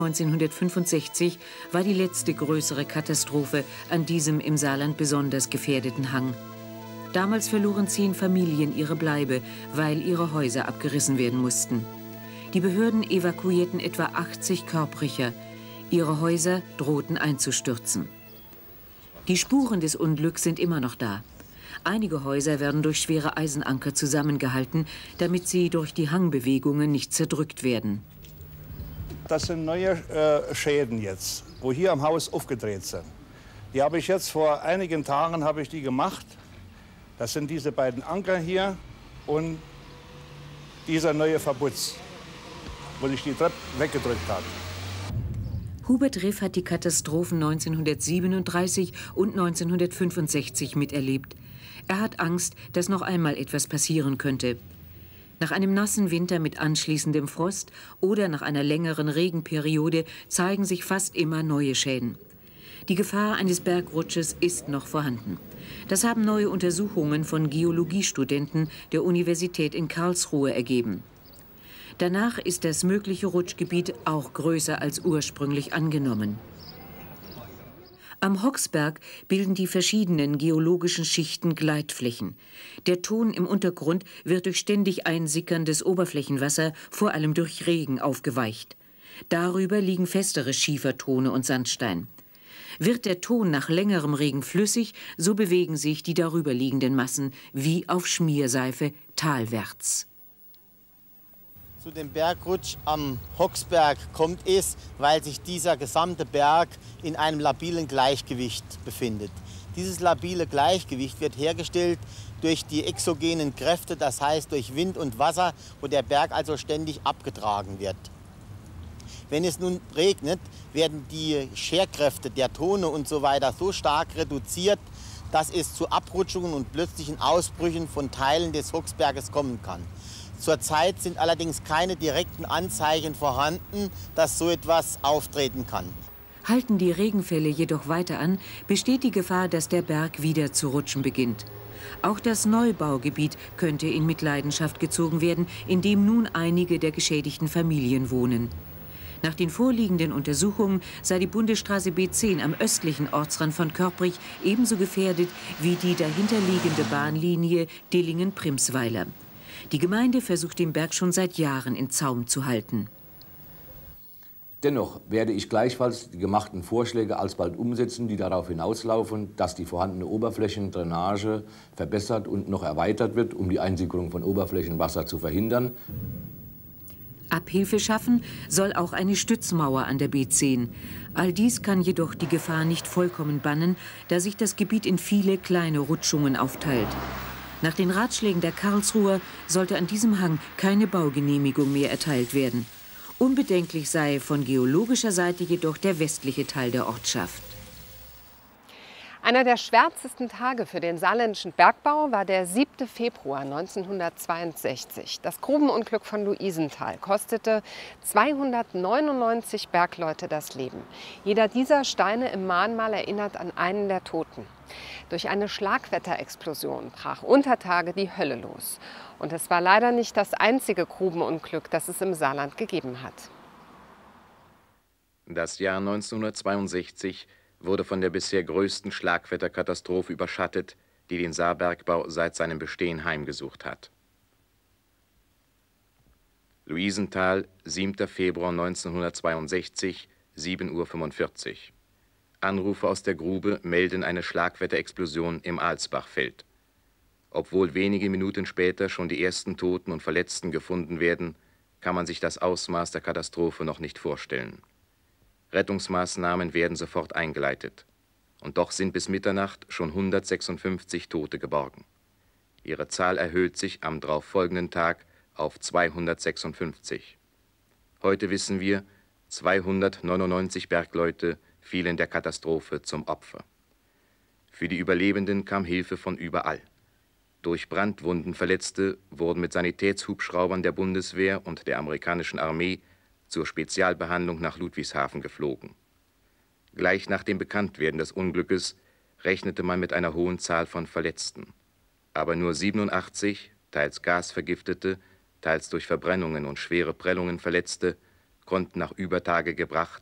1965 war die letzte größere Katastrophe an diesem im Saarland besonders gefährdeten Hang. Damals verloren 10 Familien ihre Bleibe, weil ihre Häuser abgerissen werden mussten. Die Behörden evakuierten etwa 80 Körbricher. Ihre Häuser drohten einzustürzen. Die Spuren des Unglücks sind immer noch da. Einige Häuser werden durch schwere Eisenanker zusammengehalten, damit sie durch die Hangbewegungen nicht zerdrückt werden. Das sind neue Schäden jetzt, wo hier am Haus aufgedreht sind. Die habe ich jetzt vor einigen Tagen die gemacht. Das sind diese beiden Anker hier und dieser neue Verputz, wo ich die Treppe weggedrückt habe. Hubert Riff hat die Katastrophen 1937 und 1965 miterlebt. Er hat Angst, dass noch einmal etwas passieren könnte. Nach einem nassen Winter mit anschließendem Frost oder nach einer längeren Regenperiode zeigen sich fast immer neue Schäden. Die Gefahr eines Bergrutsches ist noch vorhanden. Das haben neue Untersuchungen von Geologiestudenten der Universität in Karlsruhe ergeben. Danach ist das mögliche Rutschgebiet auch größer als ursprünglich angenommen. Am Hochsberg bilden die verschiedenen geologischen Schichten Gleitflächen. Der Ton im Untergrund wird durch ständig einsickerndes Oberflächenwasser, vor allem durch Regen, aufgeweicht. Darüber liegen festere Schiefertone und Sandstein. Wird der Ton nach längerem Regen flüssig, so bewegen sich die darüber liegenden Massen wie auf Schmierseife talwärts. Zu dem Bergrutsch am Hochsberg kommt es, weil sich dieser gesamte Berg in einem labilen Gleichgewicht befindet. Dieses labile Gleichgewicht wird hergestellt durch die exogenen Kräfte, das heißt durch Wind und Wasser, wo der Berg also ständig abgetragen wird. Wenn es nun regnet, werden die Scherkräfte der Tone und so weiter so stark reduziert, dass es zu Abrutschungen und plötzlichen Ausbrüchen von Teilen des Hochsberges kommen kann. Zurzeit sind allerdings keine direkten Anzeichen vorhanden, dass so etwas auftreten kann. Halten die Regenfälle jedoch weiter an, besteht die Gefahr, dass der Berg wieder zu rutschen beginnt. Auch das Neubaugebiet könnte in Mitleidenschaft gezogen werden, in dem nun einige der geschädigten Familien wohnen. Nach den vorliegenden Untersuchungen sei die Bundesstraße B10 am östlichen Ortsrand von Körprich ebenso gefährdet wie die dahinterliegende Bahnlinie Dillingen-Primsweiler. Die Gemeinde versucht den Berg schon seit Jahren in Zaum zu halten. Dennoch werde ich gleichfalls die gemachten Vorschläge alsbald umsetzen, die darauf hinauslaufen, dass die vorhandene Oberflächendrainage verbessert und noch erweitert wird, um die Einsickerung von Oberflächenwasser zu verhindern. Abhilfe schaffen soll auch eine Stützmauer an der B10. All dies kann jedoch die Gefahr nicht vollkommen bannen, da sich das Gebiet in viele kleine Rutschungen aufteilt. Nach den Ratschlägen der Karlsruher sollte an diesem Hang keine Baugenehmigung mehr erteilt werden. Unbedenklich sei von geologischer Seite jedoch der westliche Teil der Ortschaft. Einer der schwärzesten Tage für den saarländischen Bergbau war der 7. Februar 1962. Das Grubenunglück von Luisenthal kostete 299 Bergleute das Leben. Jeder dieser Steine im Mahnmal erinnert an einen der Toten. Durch eine Schlagwetterexplosion brach unter Tage die Hölle los. Und es war leider nicht das einzige Grubenunglück, das es im Saarland gegeben hat. Das Jahr 1962 wurde von der bisher größten Schlagwetterkatastrophe überschattet, die den Saarbergbau seit seinem Bestehen heimgesucht hat. Luisenthal, 7. Februar 1962, 7:45 Uhr. Anrufe aus der Grube melden eine Schlagwetterexplosion im Alsbachfeld. Obwohl wenige Minuten später schon die ersten Toten und Verletzten gefunden werden, kann man sich das Ausmaß der Katastrophe noch nicht vorstellen. Rettungsmaßnahmen werden sofort eingeleitet. Und doch sind bis Mitternacht schon 156 Tote geborgen. Ihre Zahl erhöht sich am darauffolgenden Tag auf 256. Heute wissen wir, 299 Bergleute fielen der Katastrophe zum Opfer. Für die Überlebenden kam Hilfe von überall. Durch Brandwunden Verletzte wurden mit Sanitätshubschraubern der Bundeswehr und der amerikanischen Armee zur Spezialbehandlung nach Ludwigshafen geflogen. Gleich nach dem Bekanntwerden des Unglückes rechnete man mit einer hohen Zahl von Verletzten. Aber nur 87, teils gasvergiftete, teils durch Verbrennungen und schwere Prellungen Verletzte, konnten nach über Tage gebracht